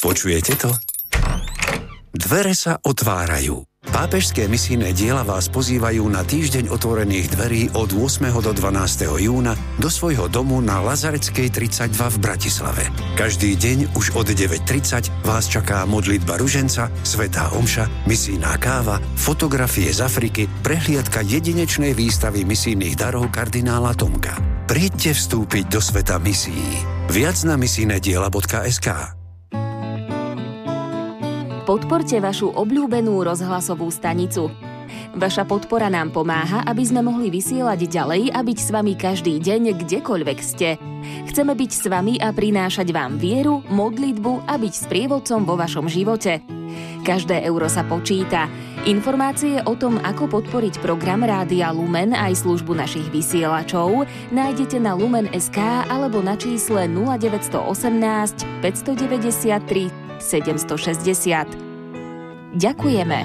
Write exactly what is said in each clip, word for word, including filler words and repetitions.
Počujete to? Dvere sa otvárajú. Pápežské misijné diela vás pozývajú na týždeň otvorených dverí od ôsmeho do dvanásteho júna do svojho domu na Lazareckej tridsaťdva v Bratislave. Každý deň už od deväť tridsať vás čaká modlitba ruženca, svätá omša, misijná káva, fotografie z Afriky, prehliadka jedinečnej výstavy misijných darov kardinála Tomka. Príďte vstúpiť do sveta misií. Viac na misijné diela bodka es ká. Podporte vašu obľúbenú rozhlasovú stanicu. Vaša podpora nám pomáha, aby sme mohli vysielať ďalej a byť s vami každý deň, kdekoľvek ste. Chceme byť s vami a prinášať vám vieru, modlitbu a byť sprievodcom vo vašom živote. Každé euro sa počíta. Informácie o tom, ako podporiť program Rádia Lumen aj službu našich vysielačov, nájdete na lumen bodka es ká alebo na čísle nula deväť jedna osem, päť deväť tri, sedem šesť nula. Ďakujeme.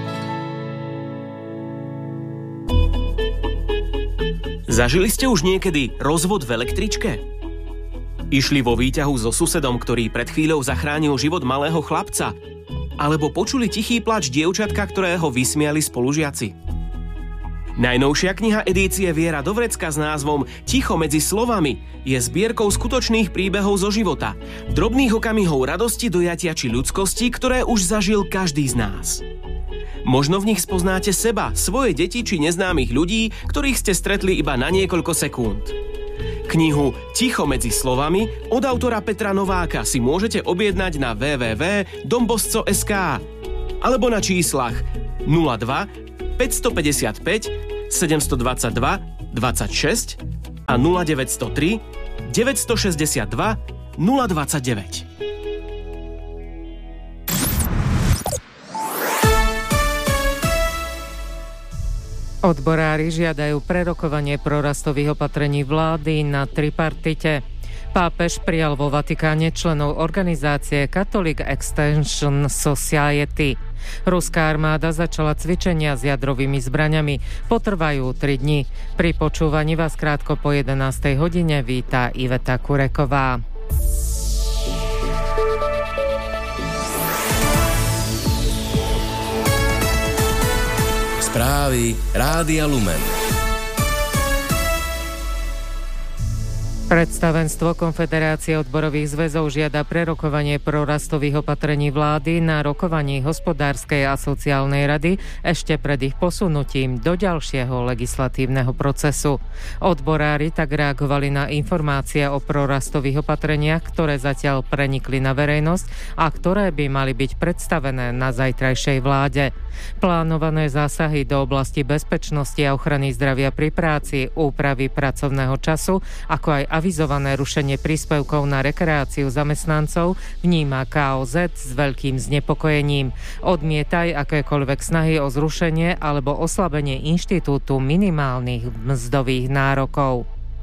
Zažili ste už niekedy rozvod v električke? Išli vo výťahu so susedom, ktorý pred chvíľou zachránil život malého chlapca? Alebo počuli tichý plač dievčatka, ktorého vysmiali spolužiaci? Najnovšia kniha edície Viera do vrecka s názvom Ticho medzi slovami je zbierkou skutočných príbehov zo života, drobných okamihov radosti, dojatia či ľudskosti, ktoré už zažil každý z nás. Možno v nich spoznáte seba, svoje deti či neznámych ľudí, ktorých ste stretli iba na niekoľko sekúnd. Knihu Ticho medzi slovami od autora Petra Nováka si môžete objednať na w w w bodka dombosco bodka es ká alebo na číslach nula dva, päť päť päť, sedem dva dva, dvadsaťšesť a nula deväť nula tri, deväť šesť dva, nula dvadsaťdeväť. Odborári žiadajú prerokovanie prorastových opatrení vlády na tripartite. Pápež prijal vo Vatikáne členov organizácie Catholic Extension Society. Ruská armáda začala cvičenia s jadrovými zbraňami. Potrvajú tri dni. Pri počúvaní vás krátko po jedenástej hodine víta Iveta Kureková. Správy Rádia Lumen. Predstavenstvo Konfederácie odborových zväzov žiada prerokovanie prorastových opatrení vlády na rokovaní hospodárskej a sociálnej rady ešte pred ich posunutím do ďalšieho legislatívneho procesu. Odborári tak reagovali na informácie o prorastových opatreniach, ktoré zatiaľ prenikli na verejnosť a ktoré by mali byť predstavené na zajtrajšej vláde. Plánované zásahy do oblasti bezpečnosti a ochrany zdravia pri práci, úpravy pracovného času, ako aj avizované rušenie príspevkov na rekreáciu zamestnancov vníma ká ó zet s veľkým znepokojením. Odmietaj akékoľvek snahy o zrušenie alebo oslabenie inštitútu minimálnych mzdových nárokov.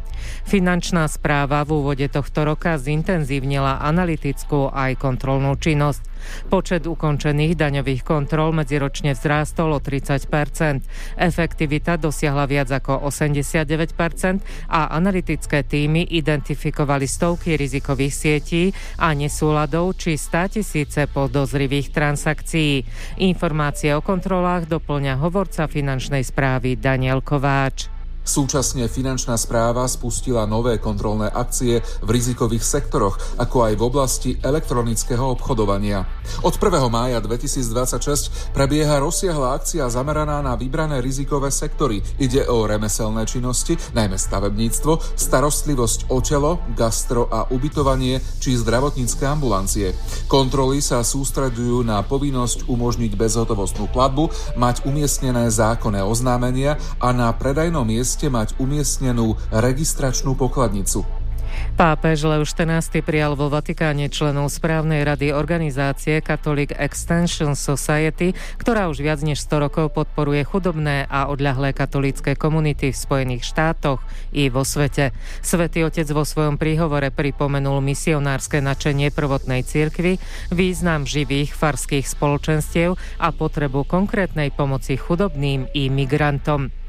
Finančná správa v úvode tohto roka zintenzívnila analytickú aj kontrolnú činnosť. Počet ukončených daňových kontrol medziročne vzrástol o tridsať percent. Efektivita dosiahla viac ako osemdesiatdeväť percent a analytické tímy identifikovali stovky rizikových sietí a nesúladov či státisíce podozrivých transakcií. Informácie o kontrolách doplňa hovorca finančnej správy Daniel Kováč. Súčasne finančná správa spustila nové kontrolné akcie v rizikových sektoroch, ako aj v oblasti elektronického obchodovania. Od prvého mája dvetisícdvadsaťšesť prebieha rozsiahla akcia zameraná na vybrané rizikové sektory. Ide o remeselné činnosti, najmä stavebníctvo, starostlivosť o telo, gastro a ubytovanie či zdravotnícke ambulancie. Kontroly sa sústreďujú na povinnosť umožniť bezhotovostnú platbu, mať umiestnené zákonné oznámenia a na predajnom mieste mať umiestnenú registračnú pokladnicu. Pápež Leo štrnásty prijal vo Vatikáne členov správnej rady organizácie Catholic Extension Society, ktorá už viac než sto rokov podporuje chudobné a odľahlé katolícke komunity v Spojených štátoch i vo svete. Svätý Otec vo svojom príhovore pripomenul misionárske nadšenie prvotnej cirkvi, význam živých farských spoločenstiev a potrebu konkrétnej pomoci chudobným i migrantom.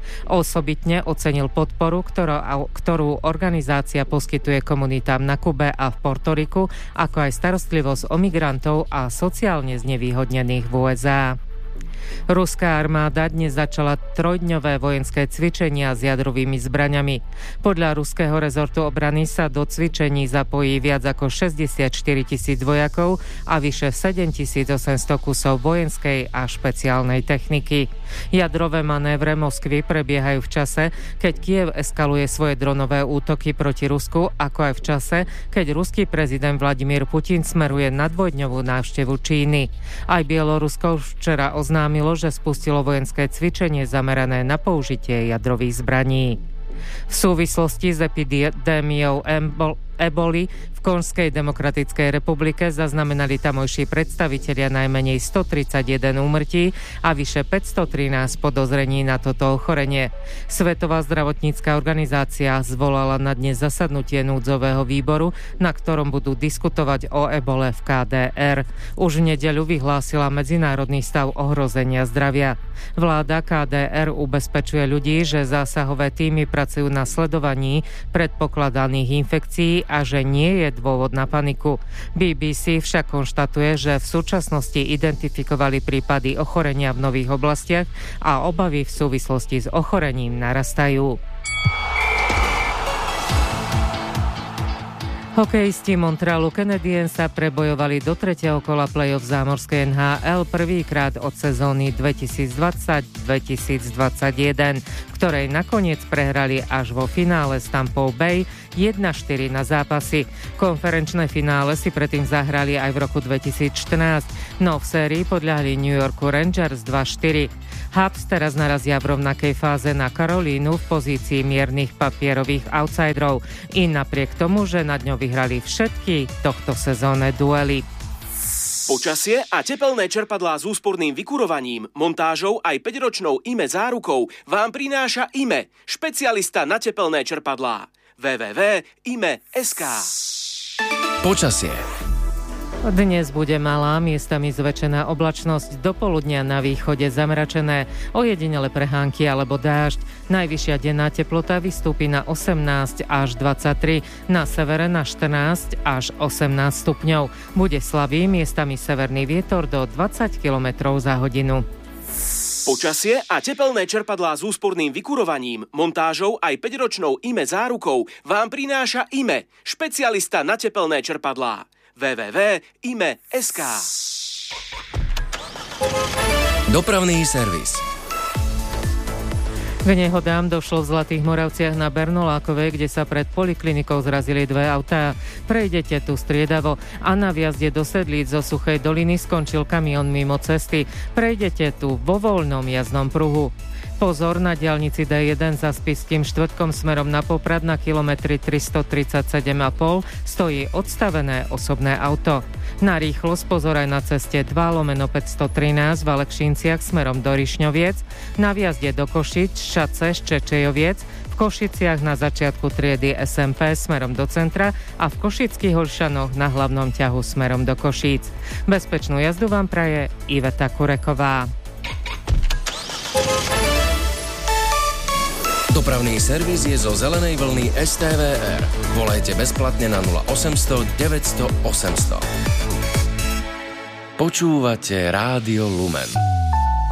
Osobitne ocenil podporu, ktorú, ktorú organizácia poskytuje komunitám na Kube a v Portoriku, ako aj starostlivosť o migrantov a sociálne znevýhodnených v ú es á. Ruská armáda dnes začala trojdňové vojenské cvičenia s jadrovými zbraňami. Podľa ruského rezortu obrany sa do cvičení zapojí viac ako šesťdesiatštyri tisíc vojakov a vyše sedemtisícosemsto kusov vojenskej a špeciálnej techniky. Jadrové manévre Moskvy prebiehajú v čase, keď Kyjev eskaluje svoje dronové útoky proti Rusku, ako aj v čase, keď ruský prezident Vladimír Putin smeruje na dvojdňovú návštevu Číny. Aj Bielorusko včera oznámilo, že spustilo vojenské cvičenie zamerané na použitie jadrových zbraní. V súvislosti s epidémiou eboli v Konžskej demokratickej republike zaznamenali tamojší predstavitelia najmenej stotridsaťjeden úmrtí a vyše päťstotrinásť podozrení na toto ochorenie. Svetová zdravotnícka organizácia zvolala na dnes zasadnutie núdzového výboru, na ktorom budú diskutovať o ebole v ká dé er. Už v nedeľu vyhlásila medzinárodný stav ohrozenia zdravia. Vláda ká dé er ubezpečuje ľudí, že zásahové tímy pracujú na sledovaní predpokladaných infekcií a že nie je dôvod na paniku. bé bé cé však konštatuje, že v súčasnosti identifikovali prípady ochorenia v nových oblastiach a obavy v súvislosti s ochorením narastajú. Hokejisti Montrealu Canadiens sa prebojovali do tretieho kola play-off zámorskej en há el prvýkrát od sezóny dvetisícdvadsať dvetisícdvadsaťjeden, ktorej nakoniec prehrali až vo finále s Tampou Bay jedna štyri na zápasy. Konferenčné finále si predtým zahrali aj v roku dvetisícštrnásť, no v sérii podľahli New Yorku Rangers dva štyri. Habs teraz narazia v rovnakej fáze na Karolínu v pozícii miernych papierových outsiderov. I napriek tomu, že nad ňou vyhrali všetky tohto sezónne duely. Počasie a tepelné čerpadlá s úsporným vykurovaním, montážou aj päťročnou í em é zárukou vám prináša í em é, špecialista na tepelné čerpadlá. w w w bodka í em é bodka es ká. Počasie. Dnes bude malá, miestami zväčšená oblačnosť, do poludnia na východe zamračené, ojedinele prehánky alebo dážď. Najvyššia denná teplota vystúpi na osemnásť až dvadsaťtri, na severe na štrnásť až osemnásť stupňov. Bude slabý, miestami severný vietor do dvadsať kilometrov za hodinu. Počasie a tepelné čerpadlá s úsporným vykurovaním, montážou aj päťročnou í em é zárukou vám prináša í em é, špecialista na tepelné čerpadlá. w w w bodka í em é bodka es ká. Dopravný servis. K nehodám došlo v Zlatých Moravciach na Bernolákovej, kde sa pred poliklinikou zrazili dve autá. Prejdete tu striedavo a na vjazde do Sedlíc zo Suchej doliny skončil kamión mimo cesty. Prejdete tu vo voľnom jazdnom pruhu. Pozor, na diaľnici dé jeden za Spišským štvrtkom smerom na Poprad na kilometri tristotridsaťsedem a pol stojí odstavené osobné auto. Na rýchlosť pozor aj na ceste dva lomeno päťstotrinásť v Alekšinciach smerom do Rišňoviec, na vjazde do Košic, Šace, Ščečejoviec, v Košiciach na začiatku triedy es em pé smerom do centra a v Košických Olšanoch na hlavnom ťahu smerom do Košíc. Bezpečnú jazdu vám praje Iveta Kureková. Dopravný servis je zo zelenej vlny es té vé er. Volajte bezplatne na nula osemsto deväťsto osemsto. Počúvate Rádio Lumen.